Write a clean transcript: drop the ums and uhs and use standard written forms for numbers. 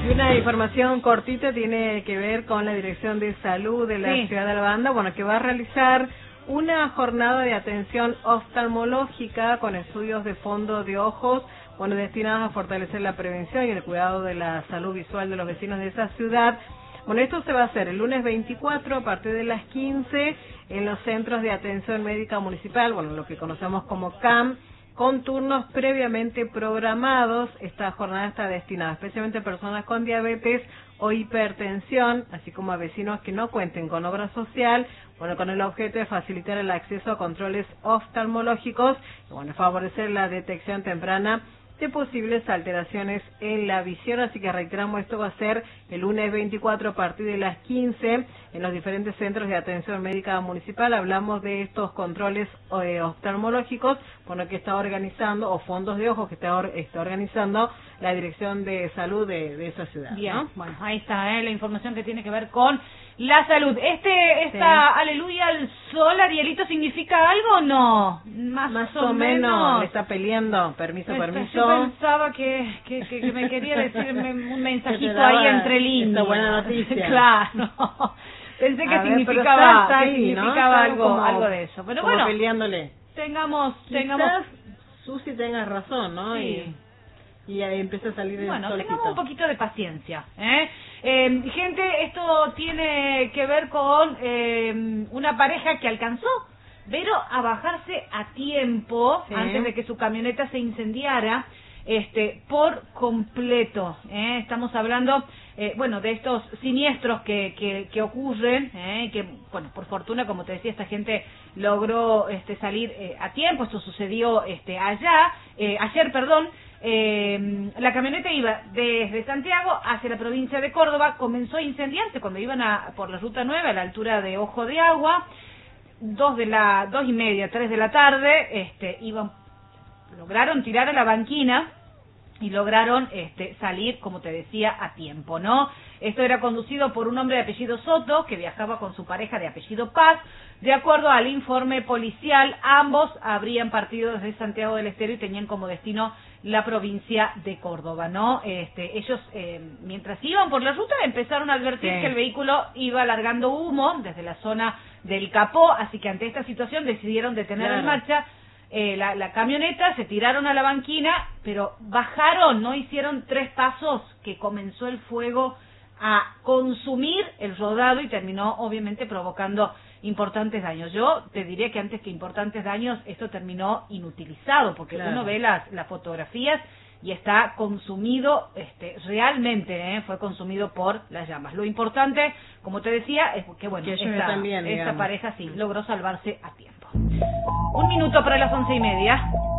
Y una información cortita tiene que ver con la Dirección de Salud de la Ciudad de Albanda, bueno, que va a realizar una jornada de atención oftalmológica con estudios de fondo de ojos, bueno, destinados a fortalecer la prevención y el cuidado de la salud visual de los vecinos de esa ciudad. Bueno, esto se va a hacer el lunes 24 a partir de las 15 en los centros de atención médica municipal, bueno, lo que conocemos como CAM, con turnos previamente programados. Esta jornada está destinada especialmente a personas con diabetes o hipertensión, así como a vecinos que no cuenten con obra social, bueno, con el objeto de facilitar el acceso a controles oftalmológicos y, bueno, favorecer la detección temprana de posibles alteraciones en la visión. Así que reiteramos, esto va a ser el lunes 24 a partir de las 15 en los diferentes centros de atención médica municipal. Hablamos de estos controles oftalmológicos, bueno, que está organizando, o fondos de ojos que está organizando la Dirección de Salud de esa ciudad. Bien, ¿no? bueno, ahí está la información que tiene que ver con la salud. Esta aleluya al sol, Arielito, ¿significa algo o no? Más o menos. Le está peleando. Permiso. Yo pensaba que me quería decirme un mensajito ahí entre líneas. Esta buena noticia. Claro. Pensé que significaba, algo de eso. Pero bueno, peleándole. Tengamos... Susi tenga razón, ¿no? Sí. Y ahí empieza a salir el solcito. Bueno, tengamos un poquito de paciencia, gente, esto tiene que ver con una pareja que alcanzó, pero a bajarse a tiempo, antes de que su camioneta se incendiara, por completo. Estamos hablando, de estos siniestros que ocurren, que, bueno, por fortuna, como te decía, esta gente logró salir a tiempo. Esto sucedió ayer, la camioneta iba desde Santiago hacia la provincia de Córdoba, comenzó a incendiarse cuando iban por la ruta 9 a la altura de Ojo de Agua, 2:30, 3 de la tarde, lograron tirar a la banquina y lograron salir, como te decía, a tiempo, ¿no? Esto era conducido por un hombre de apellido Soto, que viajaba con su pareja de apellido Paz. De acuerdo al informe policial, ambos habrían partido desde Santiago del Estero y tenían como destino la provincia de Córdoba, ¿no? Ellos, mientras iban por la ruta, empezaron a advertir que el vehículo iba largando humo desde la zona del capó, así que ante esta situación decidieron detener en marcha la camioneta, se tiraron a la banquina, pero bajaron, no hicieron 3 pasos, que comenzó el fuego a consumir el rodado y terminó obviamente provocando importantes daños. Yo te diría que antes que importantes daños, esto terminó inutilizado, porque uno ve las fotografías y está consumido, realmente fue consumido por las llamas. Lo importante, como te decía, es que bueno, esta pareja sí logró salvarse a tiempo. 1 minuto para las 11:30.